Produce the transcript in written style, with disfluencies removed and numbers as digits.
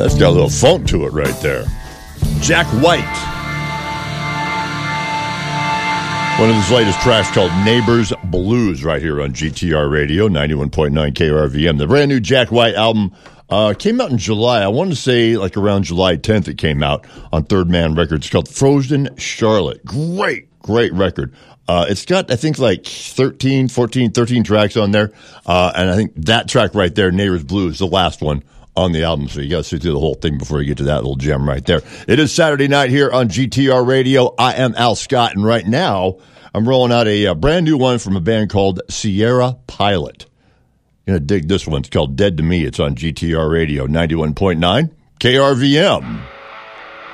That's got a little funk to it right there. Jack White. One of his latest tracks called Neighbors Blues right here on GTR Radio, 91.9 KRVM. The brand new Jack White album came out in July. I want to say like around July 10th it came out on Third Man Records. It's called Frozen Charlotte. Great record. It's got, I think, like 13 tracks on there. And I think that track right there, Neighbors Blues, is the last one on the album. So you got to sit through the whole thing before you get to that little gem right there. It is Saturday night here on GTR Radio. I am Al Scott, and right now I'm rolling out a brand new one from a band called Sierra Pilot. You're going to dig this one. It's called Dead to Me. It's on GTR Radio, 91.9 KRVM.